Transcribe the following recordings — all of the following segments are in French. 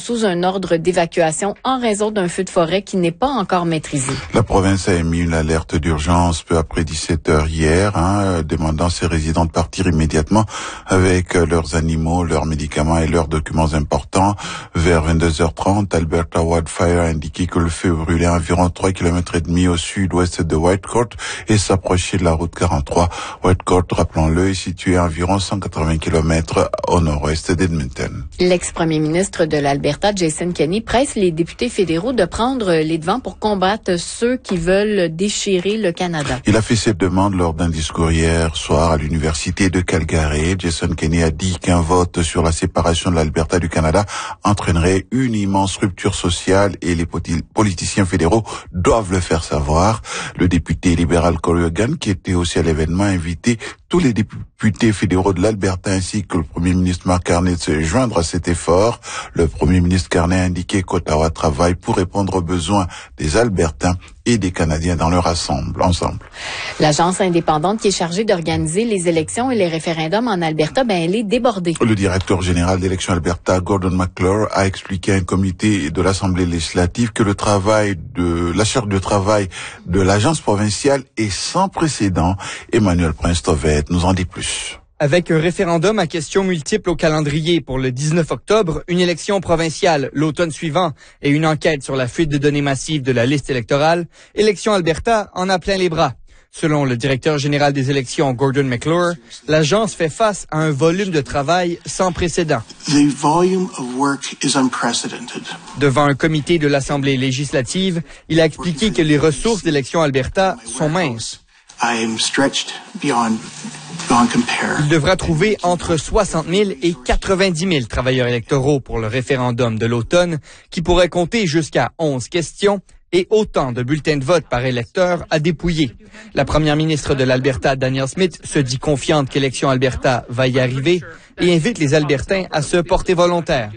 sous un ordre d'évacuation en raison d'un feu de forêt qui n'est pas encore maîtrisé. La province a émis une alerte d'urgence peu après 17 heures hier, demandant à ses résidents de partir immédiatement avec leurs animaux, leurs médicaments et leurs documents importants. Vers 22h30, Alberta Wildfire a indiqué que le feu brûlait à environ 3,5 km au sud-ouest de Whitecourt et s'approchait de la route 43. Whitecourt, rappelons-le, est situé à environ 180 km au nord-ouest d'Edmonton. L'ex-premier ministre de l'Alberta, Jason Kenney, presse les députés fédéraux de prendre les devants pour combattre ceux qui veulent déchirer le Canada. Il a fait cette demande lors d'un discours hier soir à l'université de Calgary. Jason Kenney a dit qu'un vote sur la séparation de l'Alberta du Canada entraînerait une immense rupture sociale et les politiciens fédéraux doivent le faire savoir. Le député libéral Corey Hogan, qui était aussi à l'événement, a invité tous les députés fédéraux de l'Alberta ainsi que le premier ministre Mark Carney de se joindre à cet effort. Le premier ministre Carney a indiqué qu'Ottawa travaille pour répondre aux besoins des Albertains et des Canadiens dans leur ensemble. L'agence indépendante qui est chargée d'organiser les élections et les référendums en Alberta, elle est débordée. Le directeur général d'Élections Alberta, Gordon McClure, a expliqué à un comité de l'Assemblée législative que la charge de travail de l'agence provinciale est sans précédent. Emmanuel Prince-Tovet nous en dit plus. Avec un référendum à questions multiples au calendrier pour le 19 octobre, une élection provinciale l'automne suivant et une enquête sur la fuite de données massives de la liste électorale, Élections Alberta en a plein les bras. Selon le directeur général des élections, Gordon McClure, l'agence fait face à un volume de travail sans précédent. Devant un comité de l'Assemblée législative, il a expliqué que les ressources d'Élections Alberta sont minces. Il devra trouver entre 60 000 et 90 000 travailleurs électoraux pour le référendum de l'automne, qui pourrait compter jusqu'à 11 questions et autant de bulletins de vote par électeur à dépouiller. La première ministre de l'Alberta, Danielle Smith, se dit confiante qu'Élections Alberta va y arriver et invite les Albertains à se porter volontaires.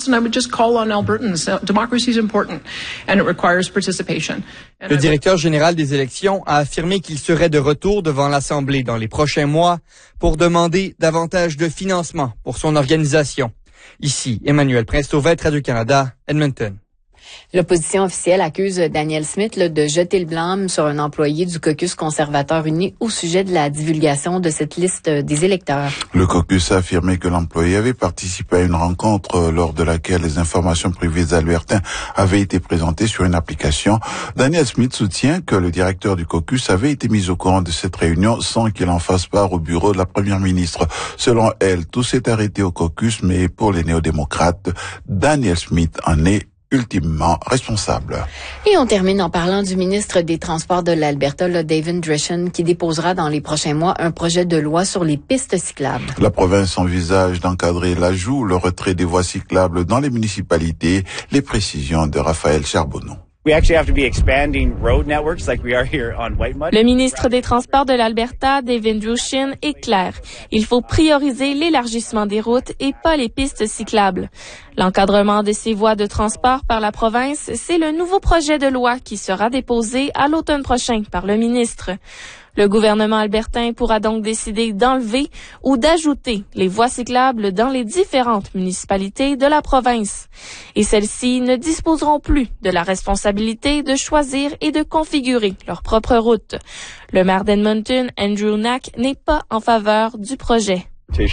Le directeur général des élections a affirmé qu'il serait de retour devant l'Assemblée dans les prochains mois pour demander davantage de financement pour son organisation. Ici, Emmanuel Prince-Tovet, Radio-Canada, Edmonton. L'opposition officielle accuse Danielle Smith de jeter le blâme sur un employé du caucus conservateur uni au sujet de la divulgation de cette liste des électeurs. Le caucus a affirmé que l'employé avait participé à une rencontre lors de laquelle les informations privées des Albertains avaient été présentées sur une application. Danielle Smith soutient que le directeur du caucus avait été mis au courant de cette réunion sans qu'il en fasse part au bureau de la première ministre. Selon elle, tout s'est arrêté au caucus, mais pour les néo-démocrates, Danielle Smith en est ultimement responsable. Et on termine en parlant du ministre des Transports de l'Alberta, David Dreschen, qui déposera dans les prochains mois un projet de loi sur les pistes cyclables. La province envisage d'encadrer l'ajout ou le retrait des voies cyclables dans les municipalités. Les précisions de Raphaël Charbonneau. Le ministre des Transports de l'Alberta, David Dreschen, est clair. Il faut prioriser l'élargissement des routes et pas les pistes cyclables. L'encadrement de ces voies de transport par la province, c'est le nouveau projet de loi qui sera déposé à l'automne prochain par le ministre. Le gouvernement albertain pourra donc décider d'enlever ou d'ajouter les voies cyclables dans les différentes municipalités de la province. Et celles-ci ne disposeront plus de la responsabilité de choisir et de configurer leur propre route. Le maire d'Edmonton, Andrew Knack, n'est pas en faveur du projet.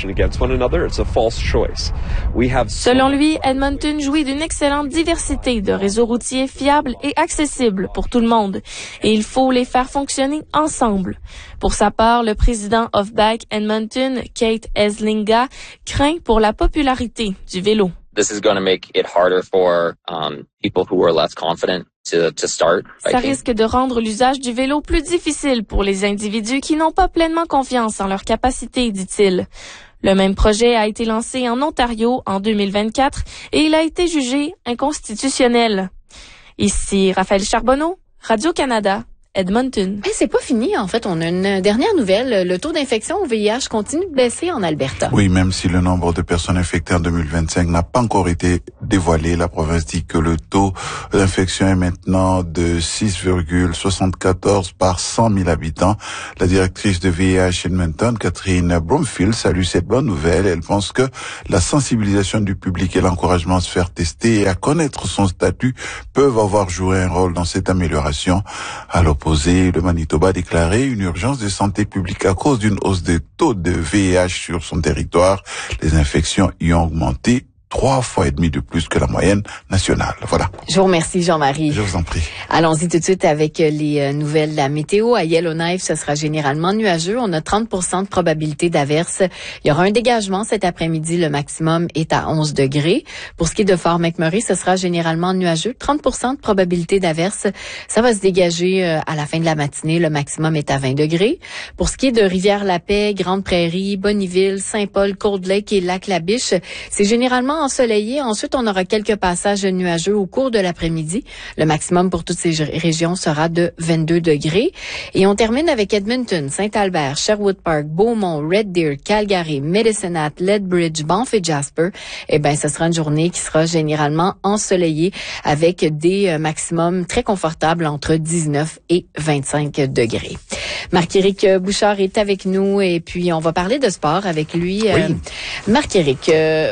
Selon lui, Edmonton jouit d'une excellente diversité de réseaux routiers fiables et accessibles pour tout le monde, et il faut les faire fonctionner ensemble. Pour sa part, le président of Bike Edmonton, Kate Eslinga, craint pour la popularité du vélo. This is going to make it harder for people who are less confident to start biking. Ça risque de rendre l'usage du vélo plus difficile pour les individus qui n'ont pas pleinement confiance en leurs capacités, dit-il. Le même projet a été lancé en Ontario en 2024 et il a été jugé inconstitutionnel. Ici Raphaël Charbonneau, Radio-Canada, Edmonton. Et c'est pas fini, en fait. On a une dernière nouvelle. Le taux d'infection au VIH continue de baisser en Alberta. Oui, même si le nombre de personnes infectées en 2025 n'a pas encore été dévoilé, la province dit que le taux d'infection est maintenant de 6,74 par 100 000 habitants. La directrice de VIH Edmonton, Catherine Bromfield, salue cette bonne nouvelle. Elle pense que la sensibilisation du public et l'encouragement à se faire tester et à connaître son statut peuvent avoir joué un rôle dans cette amélioration. À l'opposé, le Manitoba a déclaré une urgence de santé publique à cause d'une hausse des taux de VIH sur son territoire. Les infections y ont augmenté 3,5 fois de plus que la moyenne nationale. Voilà. Je vous remercie, Jean-Marie. Je vous en prie. Allons-y tout de suite avec les nouvelles de la météo. À Yellowknife, ce sera généralement nuageux. On a 30% de probabilité d'averse. Il y aura un dégagement cet après-midi. Le maximum est à 11 degrés. Pour ce qui est de Fort McMurray, ce sera généralement nuageux. 30% de probabilité d'averse. Ça va se dégager à la fin de la matinée. Le maximum est à 20 degrés. Pour ce qui est de Rivière-la-Paix, Grande-Prairie, Bonnyville, Saint-Paul, Cold Lake et Lac-La-Biche, c'est généralement ensoleillé. Ensuite, on aura quelques passages nuageux au cours de l'après-midi. Le maximum pour toutes ces régions sera de 22 degrés. Et on termine avec Edmonton, Saint-Albert, Sherwood Park, Beaumont, Red Deer, Calgary, Medicine Hat, Lethbridge, Banff et Jasper. Eh ben, ce sera une journée qui sera généralement ensoleillée avec des maximums très confortables entre 19 et 25 degrés. Marc-Éric Bouchard est avec nous et puis on va parler de sport avec lui. Oui. Marc-Éric,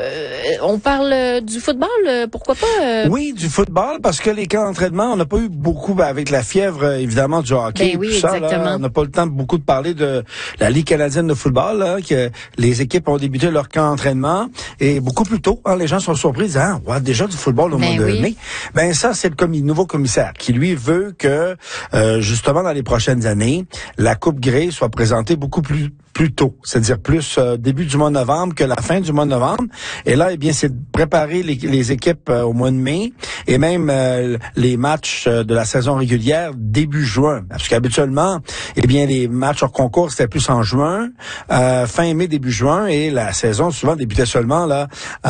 on parle du football, pourquoi pas? Oui, du football, parce que les camps d'entraînement, on n'a pas eu beaucoup, avec la fièvre, évidemment, du hockey. Ben oui, tout ça, exactement. là, on n'a pas le temps beaucoup de parler de la Ligue canadienne de football, là, que les équipes ont débuté leur camp d'entraînement, et beaucoup plus tôt, les gens sont surpris, disant, déjà du football au mois de mai. Ben ça, c'est le nouveau commissaire, qui lui veut que, justement, dans les prochaines années, la Coupe Grey soit présentée beaucoup plus tôt, c'est-à-dire plus début du mois de novembre que la fin du mois de novembre. Et là, eh bien, c'est de préparer les équipes au mois de mai et même les matchs de la saison régulière début juin. Parce qu'habituellement, eh bien, les matchs hors concours, c'était plus en juin, fin mai, début juin, et la saison souvent débutait seulement là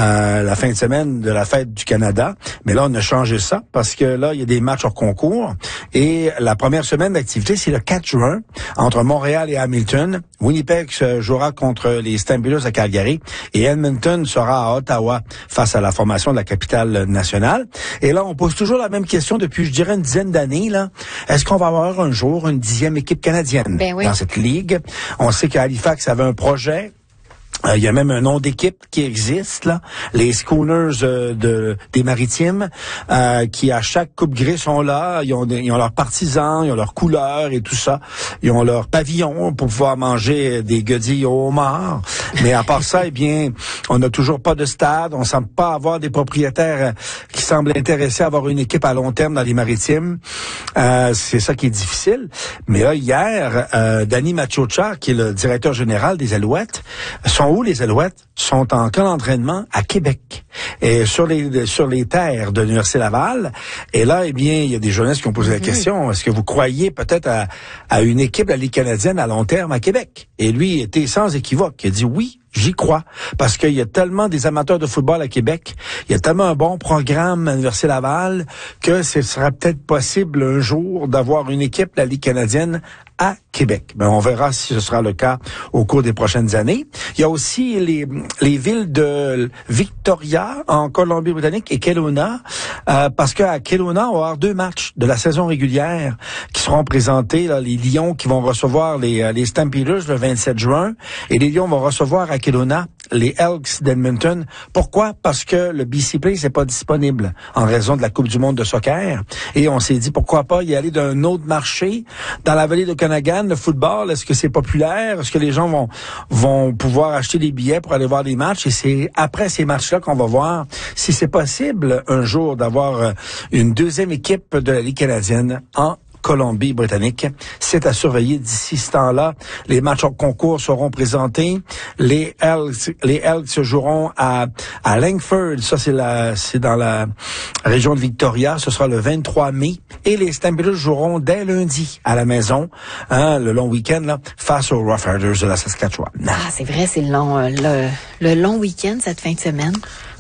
la fin de semaine de la fête du Canada. Mais là, on a changé ça parce que là, il y a des matchs hors concours et la première semaine d'activité, c'est le 4 juin entre Montréal et Hamilton. Winnipeg jouera contre les Stampeders à Calgary et Edmonton sera à Ottawa face à la formation de la capitale nationale. Et là, on pose toujours la même question depuis, je dirais, une dizaine d'années, là. Est-ce qu'on va avoir un jour une 10e équipe canadienne dans cette ligue? On sait qu'Halifax avait un projet. Il y a même un nom d'équipe qui existe, là, les Schooners des Maritimes, qui à chaque Coupe Grey sont là. Ils ont leurs partisans, ils ont leurs couleurs et tout ça. Ils ont leur pavillon pour pouvoir manger des guedilles au homard. Mais à part ça, eh bien, on n'a toujours pas de stade. On semble pas avoir des propriétaires qui semblent intéressés à avoir une équipe à long terme dans les Maritimes. C'est ça qui est difficile. Mais là, hier, Danny Machocha, qui est le directeur général des Alouettes, sont où les Alouettes? Sont en camp d'entraînement à Québec. Et sur les terres de l'Université Laval. Et là, eh bien, il y a des journalistes qui ont posé la question, est-ce que vous croyez peut-être à une équipe de la Ligue canadienne à long terme à Québec? Et lui était sans équivoque. Il a dit oui. J'y crois, parce qu'il y a tellement des amateurs de football à Québec, il y a tellement un bon programme à l'Université Laval que ce sera peut-être possible un jour d'avoir une équipe de la Ligue canadienne à Québec. Ben, on verra si ce sera le cas au cours des prochaines années. Il y a aussi les villes de Victoria en Colombie-Britannique et Kelowna, parce qu'à Kelowna, on va avoir 2 matchs de la saison régulière qui seront présentés, là, les Lions qui vont recevoir les Stampeders le 27 juin et les Lions vont recevoir à Kelowna les Elks d'Edmonton. Pourquoi? Parce que le BC Place n'est pas disponible en raison de la Coupe du monde de soccer. Et on s'est dit, pourquoi pas y aller d'un autre marché dans la vallée de Okanagan, le football. Est-ce que c'est populaire? Est-ce que les gens vont pouvoir acheter des billets pour aller voir les matchs? Et c'est après ces matchs-là qu'on va voir si c'est possible un jour d'avoir une 2e équipe de la Ligue canadienne en Colombie-Britannique. C'est à surveiller d'ici ce temps-là. Les matchs en concours seront présentés. Les Elks se joueront à Langford. Ça, c'est dans la région de Victoria. Ce sera le 23 mai. Et les Stampeders joueront dès lundi à la maison, le long week-end, là, face aux Roughriders de la Saskatchewan. Ah, c'est vrai, c'est le long week-end, cette fin de semaine.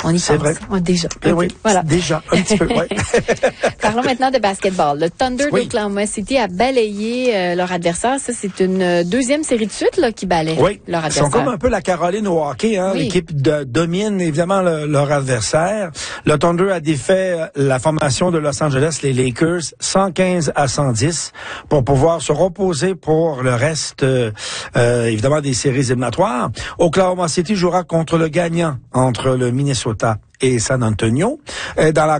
On y pense. C'est vrai. Déjà. Oui, voilà. Déjà, un petit peu, ouais. Parlons maintenant de basketball. Le Thunder d'Oklahoma City a balayé leur adversaire. Ça, c'est une deuxième série de suite là, qui balaie leur adversaire. Ils sont comme un peu la Caroline au hockey. Hein? L'équipe domine évidemment leur adversaire. Le Thunder a défait la formation de Los Angeles, les Lakers, 115-110 pour pouvoir se reposer pour le reste, évidemment, des séries éliminatoires. Oklahoma City jouera contre le gagnant entre le Minnesota et San Antonio. Dans la